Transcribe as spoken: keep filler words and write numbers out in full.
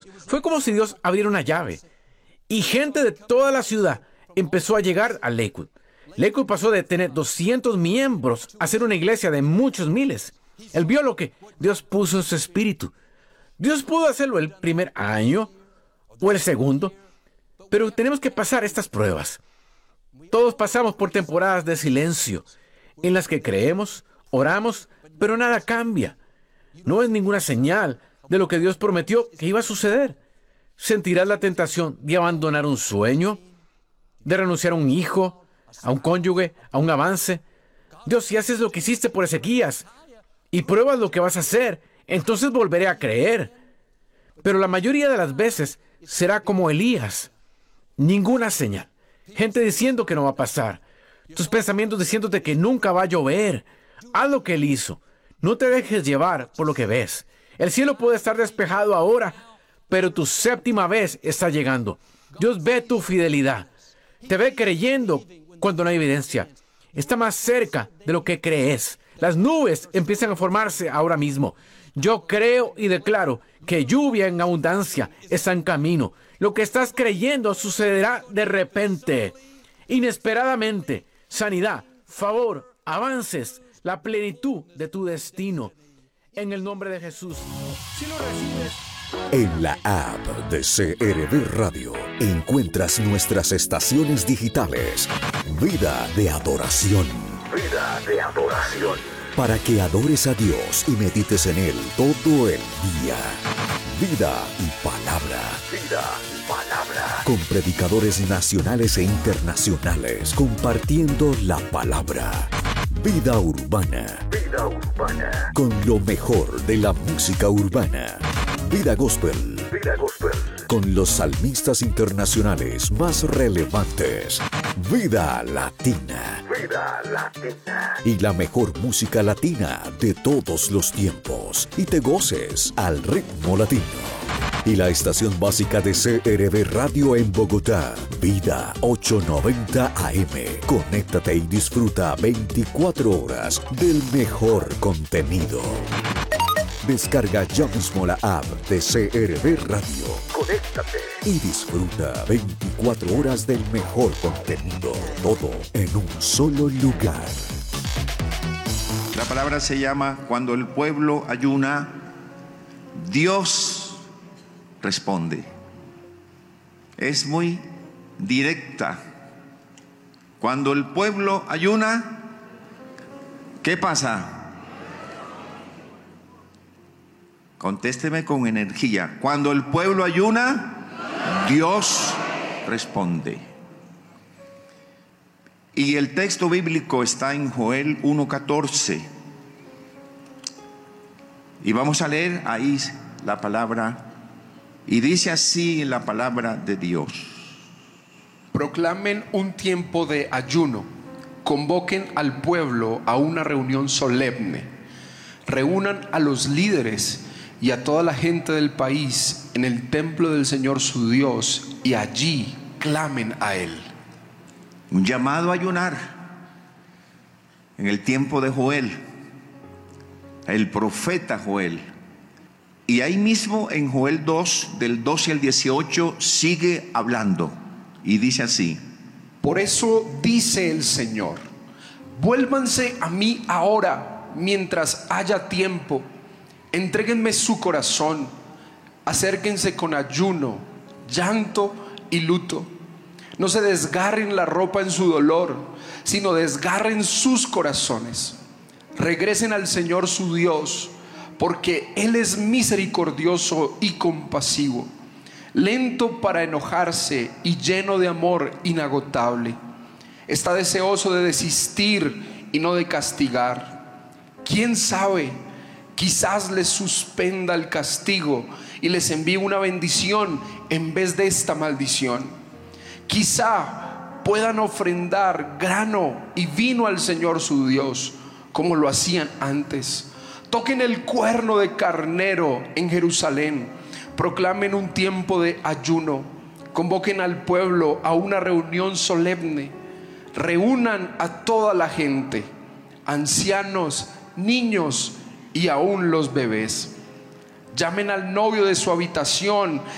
Fue como si Dios abriera una llave y gente de toda la ciudad empezó a llegar a Lakewood. Lakewood pasó de tener doscientos miembros a ser una iglesia de muchos miles. Él vio lo que Dios puso en su espíritu. Dios pudo hacerlo el primer año o el segundo, pero tenemos que pasar estas pruebas. Todos pasamos por temporadas de silencio, en las que creemos, oramos, pero nada cambia. No es ninguna señal de lo que Dios prometió que iba a suceder. Sentirás la tentación de abandonar un sueño, de renunciar a un hijo, a un cónyuge, a un avance. Dios, si haces lo que hiciste por Ezequías y pruebas lo que vas a hacer, entonces volveré a creer. Pero la mayoría de las veces será como Elías. Ninguna señal. Gente diciendo que no va a pasar. Tus pensamientos diciéndote que nunca va a llover. Haz lo que Él hizo. No te dejes llevar por lo que ves. El cielo puede estar despejado ahora, pero tu séptima vez está llegando. Dios ve tu fidelidad. Te ve creyendo cuando no hay evidencia. Está más cerca de lo que crees. Las nubes empiezan a formarse ahora mismo. Yo creo y declaro que lluvia en abundancia está en camino. Lo que estás creyendo sucederá de repente, inesperadamente. Sanidad, favor, avances, la plenitud de tu destino. En el nombre de Jesús. Si lo recibes... En la app de C R V Radio encuentras nuestras estaciones digitales. Vida de adoración. Vida de adoración. Para que adores a Dios y medites en Él todo el día. Vida y palabra. Vida y palabra. Con predicadores nacionales e internacionales compartiendo la palabra. Vida urbana. Vida urbana. Con lo mejor de la música urbana. Vida gospel. Vida gospel. Con los salmistas internacionales más relevantes. Vida latina. Vida latina. Y la mejor música latina de todos los tiempos. Y te goces al ritmo latino. Y la estación básica de C R V Radio en Bogotá, Vida ochocientos noventa A M. Conéctate y disfruta veinticuatro horas del mejor contenido. Descarga ya mismo la app de C R V Radio. Conéctate y disfruta veinticuatro horas del mejor contenido. Todo en un solo lugar. La palabra se llama: cuando el pueblo ayuna, Dios responde. Es muy directa. Cuando el pueblo ayuna, ¿qué pasa? Contésteme con energía. Cuando el pueblo ayuna, Dios responde. Y el texto bíblico está en Joel uno catorce. Y vamos a leer ahí la palabra. Y dice así la palabra de Dios: proclamen un tiempo de ayuno, convoquen al pueblo a una reunión solemne, reúnan a los líderes y a toda la gente del país en el templo del Señor su Dios, y allí clamen a Él. Un llamado a ayunar en el tiempo de Joel, el profeta Joel. Y ahí mismo en Joel dos, del doce al dieciocho, sigue hablando y dice así: por eso dice el Señor, vuélvanse a mí ahora mientras haya tiempo, entréguenme su corazón, acérquense con ayuno, llanto y luto. No se desgarren la ropa en su dolor, sino desgarren sus corazones. Regresen al Señor su Dios, porque Él es misericordioso y compasivo, lento para enojarse y lleno de amor inagotable. Está deseoso de desistir y no de castigar. ¿Quién sabe? Quizás les suspenda el castigo y les envíe una bendición en vez de esta maldición. Quizá puedan ofrendar grano y vino al Señor su Dios, como lo hacían antes. Toquen el cuerno de carnero en Jerusalén. Proclamen un tiempo de ayuno. Convoquen al pueblo a una reunión solemne. Reúnan a toda la gente, ancianos, niños y aún los bebés. Llamen al novio de su habitación